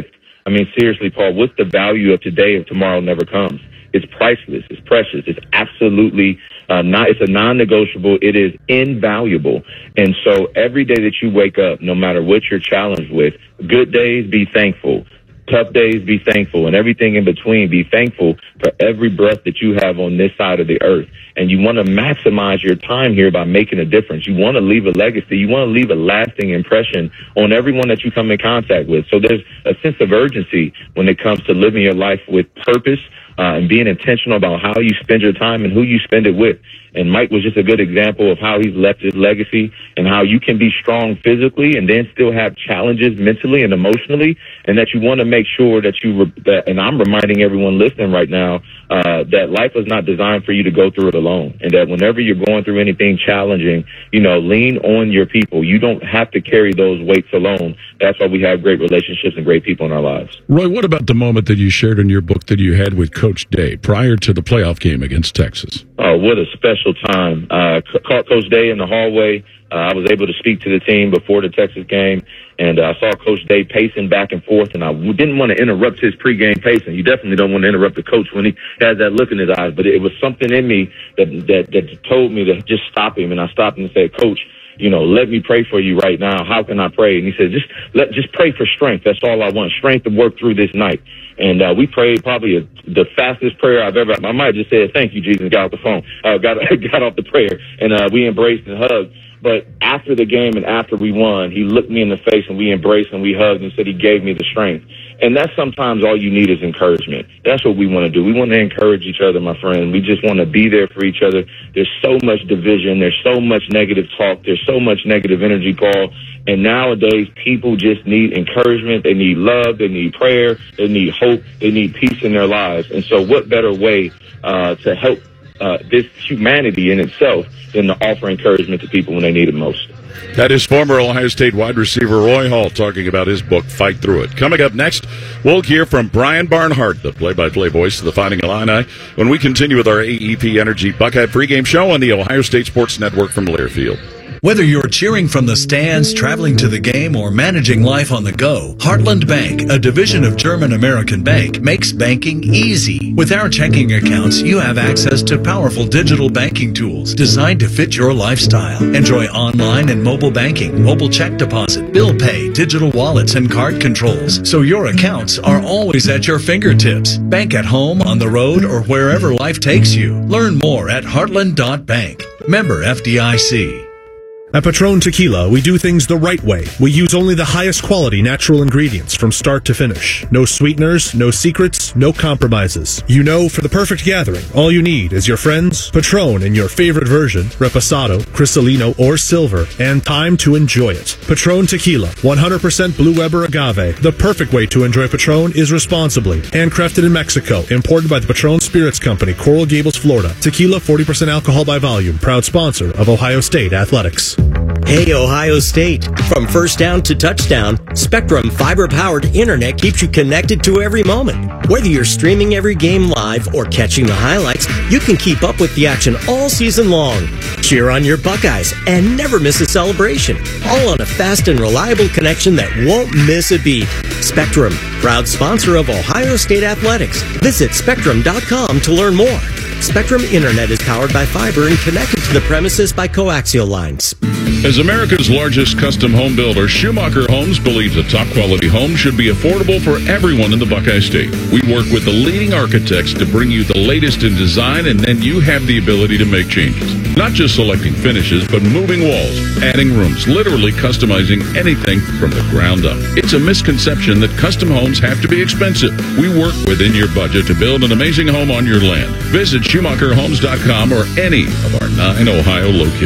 I mean, seriously, Paul, what's the value of today if tomorrow never comes? It's priceless. It's precious. It's absolutely uh, not. It's a non-negotiable. It is invaluable. And so every day that you wake up, no matter what you're challenged with, good days, be thankful. Tough days, be thankful. And everything in between, be thankful for every breath that you have on this side of the earth. And you want to maximize your time here by making a difference. You want to leave a legacy. You want to leave a lasting impression on everyone that you come in contact with. So there's a sense of urgency when it comes to living your life with purpose, Uh, and being intentional about how you spend your time and who you spend it with. And Mike was just a good example of how he's left his legacy and how you can be strong physically and then still have challenges mentally and emotionally, and that you want to make sure that you, re- that, and I'm reminding everyone listening right now, uh, that life is not designed for you to go through it alone, and that whenever you're going through anything challenging, you know, lean on your people. You don't have to carry those weights alone. That's why we have great relationships and great people in our lives. Roy, what about the moment that you shared in your book that you had with Coach Day prior to the playoff game against Texas? Oh, what a special time. Uh, caught Coach Day in the hallway. Uh, I was able to speak to the team before the Texas game, and uh, I saw Coach Day pacing back and forth, and I didn't want to interrupt his pregame pacing. You definitely don't want to interrupt the coach when he has that look in his eyes, but it was something in me that, that, that told me to just stop him, and I stopped him and said, Coach, you know, let me pray for you right now. How can I pray? And he said, just let, just pray for strength. That's all I want, strength to work through this night. And uh, we prayed probably a, the fastest prayer I've ever. I might have just said, thank you, Jesus, got off the phone, uh, got got off the prayer, and uh, we embraced and hugged. But after the game and after we won, he looked me in the face and we embraced and we hugged and said he gave me the strength. And that's sometimes all you need is encouragement. That's what we want to do. We want to encourage each other, my friend. We just want to be there for each other. There's so much division. There's so much negative talk. There's so much negative energy, Paul. And nowadays, people just need encouragement. They need love. They need prayer. They need hope. They need peace in their lives. And so what better way uh, to help uh, this humanity in itself than to offer encouragement to people when they need it most? That is former Ohio State wide receiver Roy Hall talking about his book, Fight Through It. Coming up next, we'll hear from Brian Barnhart, the play-by-play voice of the Fighting Illini, when we continue with our A E P Energy Buckeye pregame show on the Ohio State Sports Network from Learfield. Whether you're cheering from the stands, traveling to the game, or managing life on the go, Heartland Bank, a division of German American Bank, makes banking easy. With our checking accounts, you have access to powerful digital banking tools designed to fit your lifestyle. Enjoy online and mobile banking, mobile check deposit, bill pay, digital wallets, and card controls, so your accounts are always at your fingertips. Bank at home, on the road, or wherever life takes you. Learn more at heartland dot bank. Member F D I C. At Patron Tequila, we do things the right way. We use only the highest quality natural ingredients from start to finish. No sweeteners, no secrets, no compromises. You know, for the perfect gathering, all you need is your friends, Patron in your favorite version, Reposado, Cristalino, or Silver, and time to enjoy it. Patron Tequila, one hundred percent Blue Weber agave. The perfect way to enjoy Patron is responsibly. Handcrafted in Mexico, imported by the Patron Spirits Company, Coral Gables, Florida. Tequila, forty percent alcohol by volume. Proud sponsor of Ohio State Athletics. Hey, Ohio State. From first down to touchdown, Spectrum fiber-powered internet keeps you connected to every moment. Whether you're streaming every game live or catching the highlights, you can keep up with the action all season long. Cheer on your Buckeyes and never miss a celebration. All on a fast and reliable connection that won't miss a beat. Spectrum, proud sponsor of Ohio State Athletics. Visit spectrum dot com to learn more. Spectrum Internet is powered by fiber and connected to the premises by coaxial lines. As America's largest custom home builder, Schumacher Homes believes a top-quality home should be affordable for everyone in the Buckeye State. We work with the leading architects to bring you the latest in design, and then you have the ability to make changes. Not just selecting finishes, but moving walls, adding rooms, literally customizing anything from the ground up. It's a misconception that custom homes have to be expensive. We work within your budget to build an amazing home on your land. Visit Schumacher Homes dot com or any of our nine Ohio locations.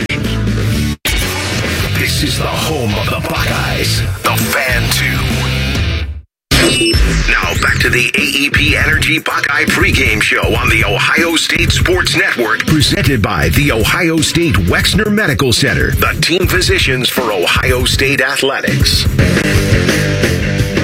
This is the home of the Buckeyes, the Fan two. Now back to the A E P Energy Buckeye pregame show on the Ohio State Sports Network, presented by the Ohio State Wexner Medical Center, the team physicians for Ohio State Athletics.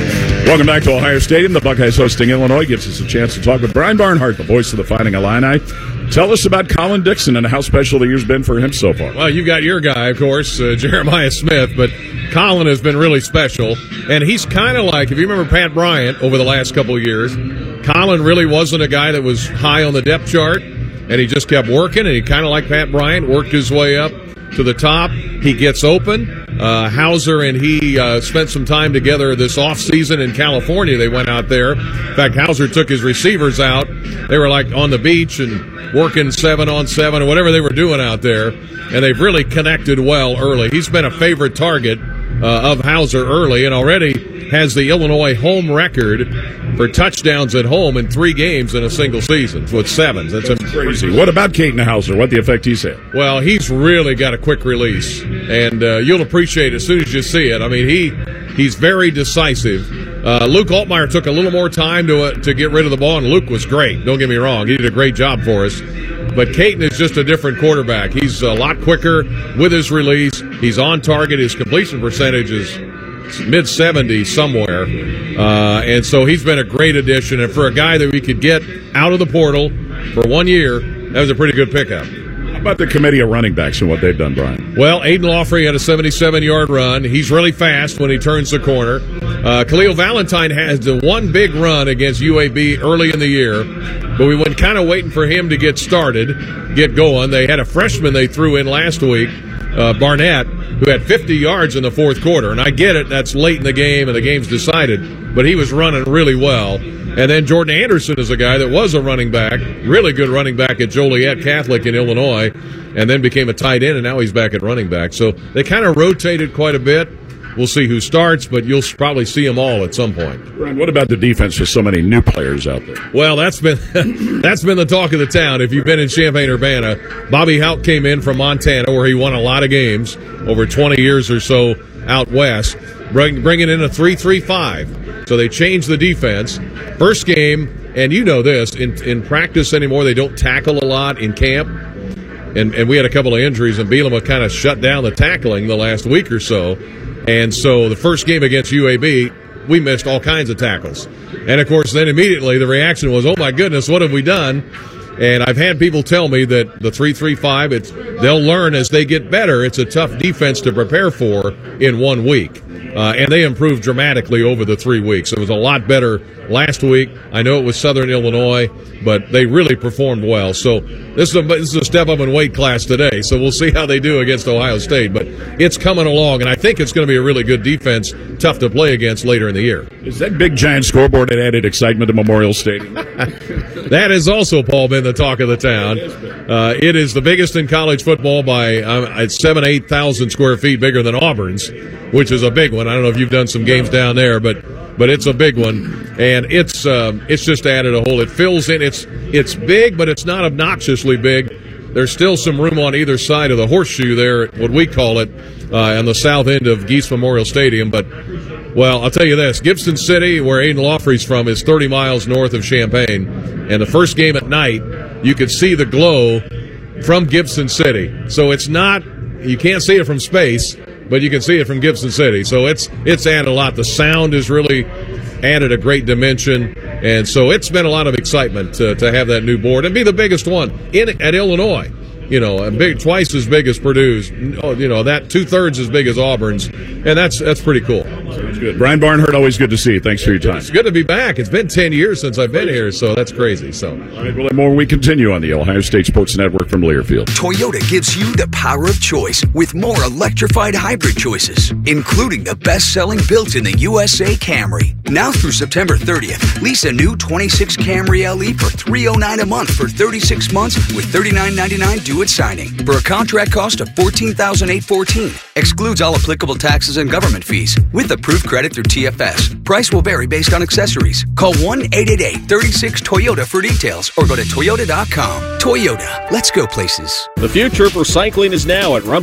Welcome back to Ohio Stadium. The Buckeyes hosting Illinois gives us a chance to talk with Brian Barnhart, the voice of the Fighting Illini. Tell us about Colin Dixon and how special the year's been for him so far. Well, you've got your guy, of course, uh, Jeremiah Smith, but Colin has been really special. And he's kind of like, if you remember Pat Bryant over the last couple of years, Colin really wasn't a guy that was high on the depth chart, and he just kept working, and he kind of like Pat Bryant, worked his way up to the top. He gets open. Uh, Hauser and he uh, spent some time together this offseason in California. They went out there. In fact, Hauser took his receivers out. They were like on the beach and working seven on seven or whatever they were doing out there. And they've really connected well early. He's been a favorite target uh, of Hauser early and already has the Illinois home record for touchdowns at home in three games in a single season with sevens. That's, That's crazy. What about Caden Hauser? What the effect he's had? Well, he's really got a quick release, and uh, you'll appreciate it as soon as you see it. I mean, he he's very decisive. Uh, Luke Altmaier took a little more time to uh, to get rid of the ball, and Luke was great. Don't get me wrong. He did a great job for us. But Caden is just a different quarterback. He's a lot quicker with his release. He's on target. His completion percentage is mid seventies somewhere. Uh, and so he's been a great addition. And for a guy that we could get out of the portal for one year, that was a pretty good pickup. How about the committee of running backs and what they've done, Brian? Well, Aiden Lawfrey had a seventy-seven-yard run. He's really fast when he turns the corner. Uh, Khalil Valentine has the one big run against U A B early in the year, but we went kind of waiting for him to get started, get going. They had a freshman they threw in last week, uh, Barnett, who had fifty yards in the fourth quarter. And I get it, that's late in the game and the game's decided, but he was running really well. And then Jordan Anderson is a guy that was a running back, really good running back at Joliet Catholic in Illinois, and then became a tight end, and now he's back at running back. So they kind of rotated quite a bit. We'll see who starts, but you'll probably see them all at some point. Brian, what about the defense with so many new players out there? Well, that's been that's been the talk of the town. If you've been in Champaign-Urbana, Bobby Houck came in from Montana, where he won a lot of games over twenty years or so out west, bring, bringing in a three three five. So they changed the defense. First game, and you know this, in, in practice anymore, they don't tackle a lot in camp. And, and we had a couple of injuries, and Bielema kind of shut down the tackling the last week or so. And so the first game against U A B, we missed all kinds of tackles. And, of course, then immediately the reaction was, oh, my goodness, what have we done? And I've had people tell me that the three three five, it's, they'll learn as they get better. It's a tough defense to prepare for in one week. Uh, and they improved dramatically over the three weeks. It was a lot better last week. I know it was Southern Illinois, but they really performed well. So this is a, this is a step up in weight class today. So we'll see how they do against Ohio State. But it's coming along, and I think it's going to be a really good defense, tough to play against later in the year. Is that big giant scoreboard that added excitement to Memorial Stadium? That has also, Paul, been the talk of the town. Uh, it is the biggest in college football by uh, it's seven, eight thousand square feet bigger than Auburn's, which is a big one. I don't know if you've done some games down there, but but it's a big one, and it's um, it's just added a whole. It fills in. It's it's big, but it's not obnoxiously big. There's still some room on either side of the horseshoe there, what we call it, uh, on the south end of Geese Memorial Stadium. But, well, I'll tell you this. Gibson City, where Aiden Lawfrey's from, is thirty miles north of Champaign. And the first game at night, you could see the glow from Gibson City. So it's not – you can't see it from space, but you can see it from Gibson City. So it's it's added a lot. The sound has really added a great dimension. And so it's been a lot of excitement to, to have that new board and be the biggest one in at Illinois. You know, big, twice as big as Purdue's. You know, that two thirds as big as Auburn's, and that's that's pretty cool. Sounds good. Brian Barnhart, always good to see you. Thanks for your time. It's good to be back. It's been ten years since I've been here, so that's crazy. So, all right, well, more we continue on the Ohio State Sports Network from Learfield. Toyota gives you the power of choice with more electrified hybrid choices, including the best-selling built-in-the U S A Camry. Now through September thirtieth, lease a new twenty-six Camry L E for three hundred nine dollars a month for thirty-six months with thirty-nine ninety-nine due at signing for a contract cost of fourteen thousand eight hundred fourteen dollars. Excludes all applicable taxes and government fees with approved credit through T F S. Price will vary based on accessories. Call one eight eight eight, three six, Toyota for details or go to toyota dot com. Toyota, let's go places. The future for cycling is now at Rumble.